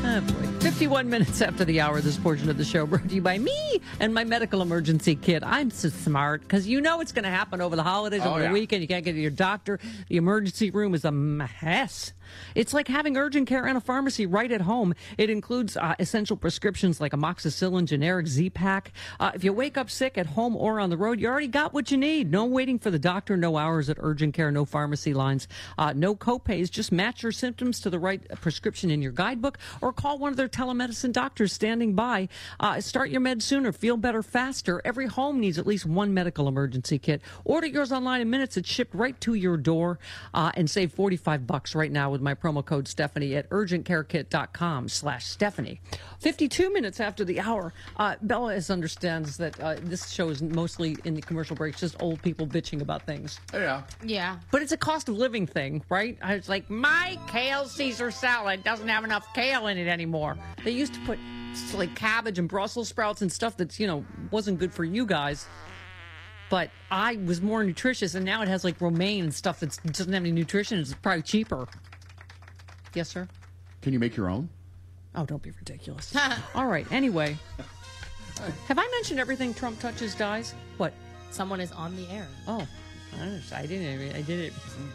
Oh, boy. 51 minutes after the hour, this portion of the show brought to you by me and my medical emergency kit. I'm so smart because you know it's going to happen over the holidays, over the weekend. You can't get to your doctor. The emergency room is a mess. It's like having urgent care in a pharmacy right at home. It includes essential prescriptions like amoxicillin, generic Z-Pak. If you wake up sick at home or on the road, you already got what you need. No waiting for the doctor, no hours at urgent care, no pharmacy lines, no copays. Just match your symptoms to the right prescription in your guidebook or call one of their telemedicine doctors standing by. Start your meds sooner. Feel better faster. Every home needs at least one medical emergency kit. Order yours online in minutes. It's shipped right to your door and save $45 right now with my promo code Stephanie at urgentcarekit.com/Stephanie. 52 minutes after the hour, Bella understands that this show is mostly in the commercial breaks, just old people bitching about things. Yeah. But it's a cost of living thing, right? I was like, my kale Caesar salad doesn't have enough kale in it anymore. They used to put like cabbage and Brussels sprouts and stuff that's, wasn't good for you guys. But I was more nutritious, and now it has like romaine and stuff that doesn't have any nutrition. It's probably cheaper. Yes, sir? Can you make your own? Oh, don't be ridiculous. All right. Anyway. Have I mentioned everything Trump touches dies? What? Someone is on the air. Oh. I did it.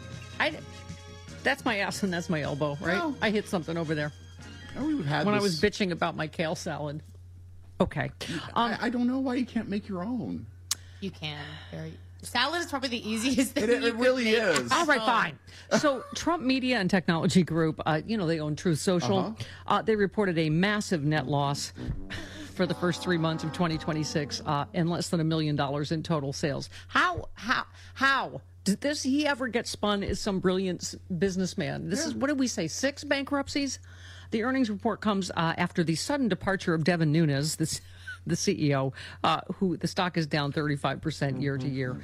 That's my ass and that's my elbow, right? No. I hit something over there. I was bitching about my kale salad. Okay. I don't know why you can't make your own. You can. Salad is probably the easiest thing. It really is. All right, fine. So Trump Media and Technology Group, they own Truth Social. They reported a massive net loss for the first 3 months of 2026 and less than $1 million in total sales. How did he ever get spun as some brilliant businessman? This is, what did we say, 6 bankruptcies? The earnings report comes after the sudden departure of Devin Nunes, the CEO, who the stock is down 35% year to year.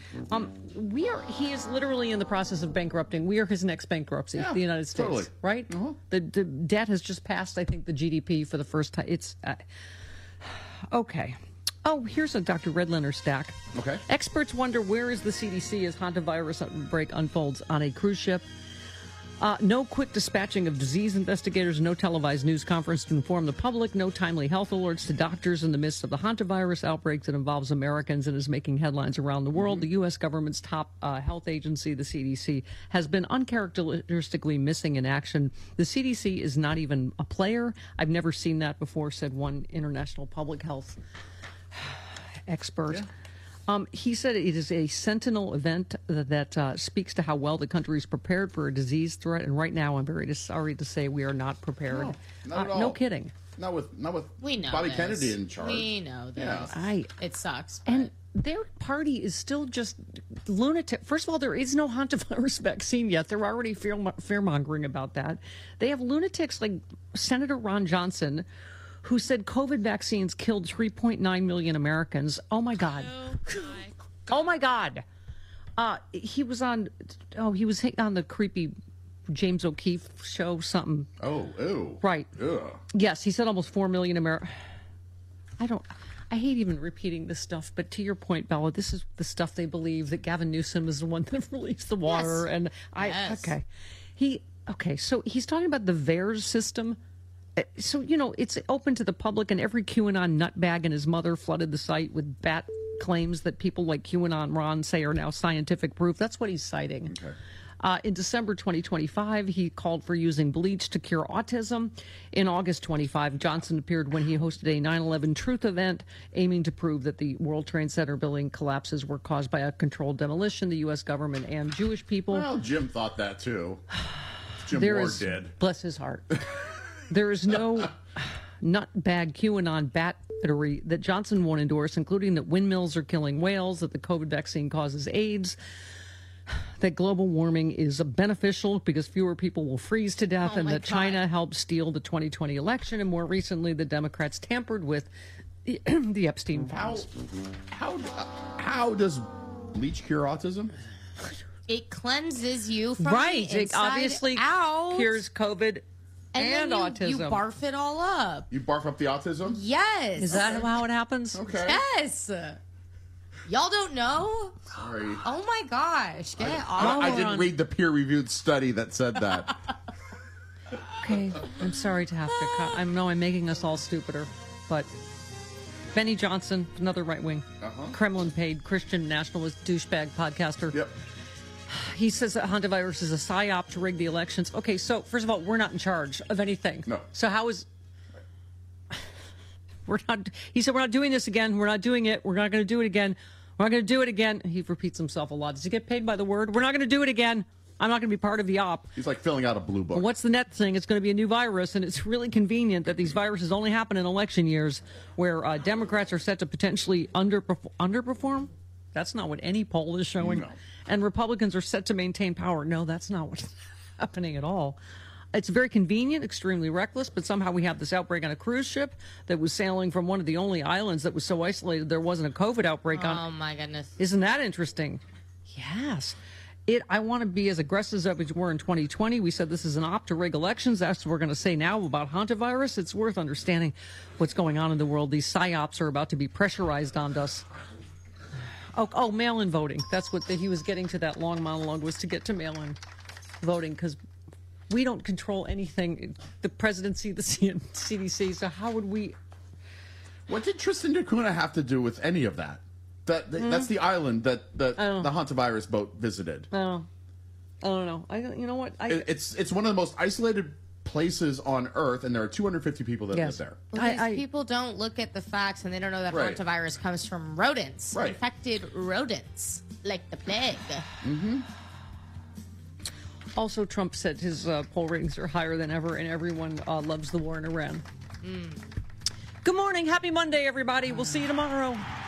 He is literally in the process of bankrupting. We are his next bankruptcy, the United States, totally. right? The debt has just passed, I think, the GDP for the first time. It's okay. Oh, here's a Dr. Redlener stack. Okay. Experts wonder where is the CDC as hantavirus outbreak unfolds on a cruise ship. No quick dispatching of disease investigators, no televised news conference to inform the public, no timely health alerts to doctors in the midst of the hantavirus outbreak that involves Americans and is making headlines around the world. The U.S. government's top health agency, the CDC, has been uncharacteristically missing in action. The CDC is not even a player. I've never seen that before, said one international public health expert. Yeah. He said it is a sentinel event that speaks to how well the country is prepared for a disease threat. And right now, I'm very sorry to say we are not prepared. No, not at all. No kidding. Not with we know Bobby this. Kennedy in charge. We know this. Yeah. It sucks. And their party is still just lunatic. First of all, there is no hantavirus vaccine yet. They're already fear-mongering about that. They have lunatics like Senator Ron Johnson, who said COVID vaccines killed 3.9 million Americans. Oh, my God. Oh, my God. He was on the creepy James O'Keefe show, something. Oh, ew. Right. Ugh. Yes, he said almost 4 million Americans. I hate even repeating this stuff, but to your point, Bella, this is the stuff they believe, that Gavin Newsom is the one that released the water. Yes. And so he's talking about the VAERS system. So, it's open to the public, and every QAnon nutbag and his mother flooded the site with bat claims that people like QAnon Ron say are now scientific proof. That's what he's citing. Okay. In December 2025, he called for using bleach to cure autism. In August 25, Johnson appeared when he hosted a 9/11 truth event aiming to prove that the World Trade Center building collapses were caused by a controlled demolition, the U.S. government, and Jewish people. Well, Jim thought that, too. Jim Ward did. Bless his heart. There is no nutbag QAnon bat theory that Johnson won't endorse, including that windmills are killing whales, that the COVID vaccine causes AIDS, that global warming is beneficial because fewer people will freeze to death, and that China helped steal the 2020 election, and more recently, the Democrats tampered with the Epstein files. How does bleach cure autism? It cleanses you from right. the inside it obviously out. Cures COVID and autism. You barf it all up. You barf up the autism? Yes. Is that how it happens? Okay. Yes. Y'all don't know? Sorry. Oh my gosh. Get off. I didn't read the peer-reviewed study that said that. Okay, I'm sorry to have to cut. I know I'm making us all stupider, but Benny Johnson, another right-wing, Kremlin-paid Christian nationalist douchebag podcaster. Yep. He says that hantavirus is a psyop to rig the elections. Okay, so first of all, we're not in charge of anything. No. So how is... We're not... He said, we're not doing this again. We're not doing it. We're not going to do it again. We're not going to do it again. He repeats himself a lot. Does he get paid by the word? We're not going to do it again. I'm not going to be part of the op. He's like filling out a blue book. Well, what's the net thing? It's going to be a new virus, and it's really convenient that these viruses only happen in election years where Democrats are set to potentially underperform. That's not what any poll is showing. No. And Republicans are set to maintain power. No, that's not what's happening at all. It's very convenient, extremely reckless, but somehow we have this outbreak on a cruise ship that was sailing from one of the only islands that was so isolated there wasn't a COVID outbreak on. Oh, my goodness. Isn't that interesting? Yes. I want to be as aggressive as we were in 2020. We said this is an op to rig elections. That's what we're going to say now about hantavirus. It's worth understanding what's going on in the world. These psyops are about to be pressurized on us. Oh, mail-in voting. That's what he was getting to. That long monologue was to get to mail-in voting because we don't control anything. The presidency, the CDC. So how would we? What did Tristan da Cunha have to do with any of that? That's the island that the hantavirus boat visited. Oh, I don't know. You know what? It's one of the most isolated places on Earth, and there are 250 people that live there. Well, people don't look at the facts, and they don't know that hantavirus comes from rodents, infected rodents, like the plague. Mm-hmm. Also, Trump said his poll ratings are higher than ever, and everyone loves the war in Iran. Good morning. Happy Monday, everybody. We'll see you tomorrow.